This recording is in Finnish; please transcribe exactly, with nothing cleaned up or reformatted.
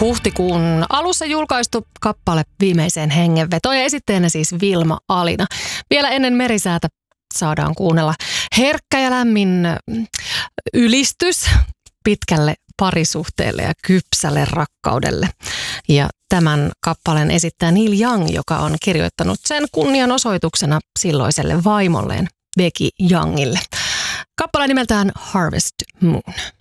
Huhtikuun alussa julkaistu kappale Viimeiseen hengenvetoon ja esittäjänä siis Vilma Alina. Vielä ennen Merisäätä saadaan kuunnella herkkä ja lämmin ylistys pitkälle parisuhteelle ja kypsälle rakkaudelle. Ja tämän kappaleen esittää Neil Young, joka on kirjoittanut sen kunnianosoituksena silloiselle vaimolleen Becky Youngille. Kappale nimeltään Harvest Moon.